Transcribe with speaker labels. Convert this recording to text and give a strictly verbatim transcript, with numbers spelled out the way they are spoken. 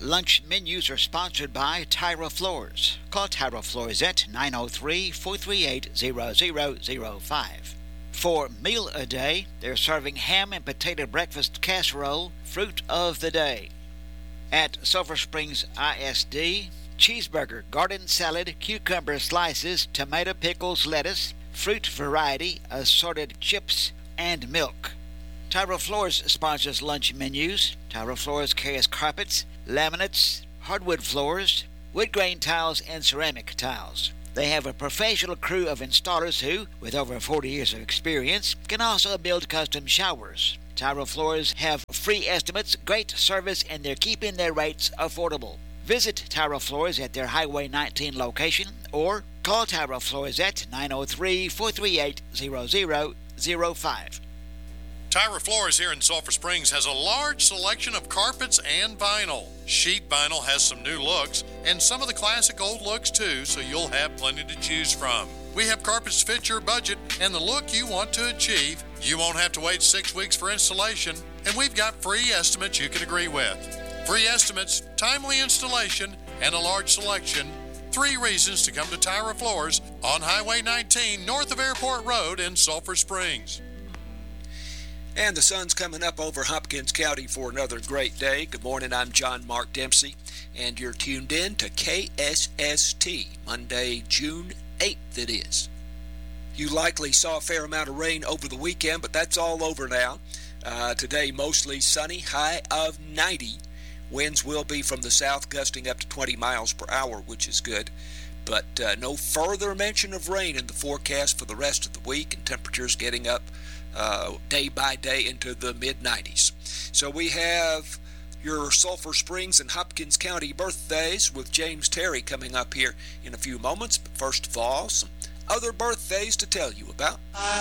Speaker 1: Lunch menus are sponsored by Tyra Floors. Call Tyra Floors at nine oh three, four three eight, zero zero zero five. For Meal a Day, they're serving ham and potato breakfast casserole, fruit of the day. At Sulphur Springs I S D, cheeseburger, garden salad, cucumber slices, tomato pickles, lettuce, fruit variety, assorted chips, and milk. Tyra Floors sponsors lunch menus. Tyra Floors carries carpets, laminates, hardwood floors, wood grain tiles, and ceramic tiles. They have a professional crew of installers who, with over forty years of experience, can also build custom showers. Tyra Floors have free estimates, great service, and they're keeping their rates affordable. Visit Tyra Floors at their Highway nineteen location or call Tyra Floors at nine oh three, four three eight, zero zero zero five.
Speaker 2: Tyra Floors here in Sulphur Springs has a large selection of carpets and vinyl. Sheet vinyl has some new looks and some of the classic old looks too, so you'll have plenty to choose from. We have carpets to fit your budget and the look you want to achieve. You won't have to wait six weeks for installation, and we've got free estimates you can agree with. Free estimates, timely installation, and a large selection. Three reasons to come to Tyra Floors on Highway nineteen north of Airport Road in Sulphur Springs.
Speaker 3: And the sun's coming up over Hopkins County for another great day. Good morning, I'm John Mark Dempsey, and you're tuned in to K S S T, Monday, June eighth it is. You likely saw a fair amount of rain over the weekend, but that's all over now. Uh, today, mostly sunny, high of ninety. Winds will be from the south, gusting up to twenty miles per hour, which is good. But uh, no further mention of rain in the forecast for the rest of the week, and temperatures getting up uh, day by day into the mid nineties. So we have your Sulphur Springs and Hopkins County birthdays with James Terry coming up here in a few moments. But first of all, some other birthdays to tell you about.